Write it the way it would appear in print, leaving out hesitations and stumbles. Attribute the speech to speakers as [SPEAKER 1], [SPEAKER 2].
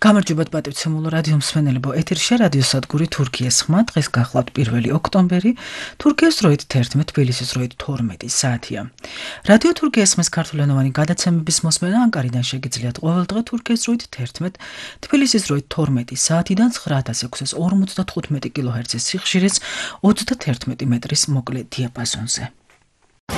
[SPEAKER 1] გამარჯობათ პატივცემულო რადიო მსმენელებო, ეთერშია რადიო სადგური თურქიის ხმა, დღეს გახლავთ 1 ოქტომბერი, თურქიის დროით 11, თბილისის დროით 12 საათია. რადიო თურქიის ხმის ქართულენოვანი გადაცემების მოსმენა ანკარიდან შეგიძლიათ ყოველდღე თურქიის დროით 11, თბილისის დროით 12 საათიდან 9655 კილოჰერცის სიხშირეს 31 მეტრის მოკლე დიაპაზონზე.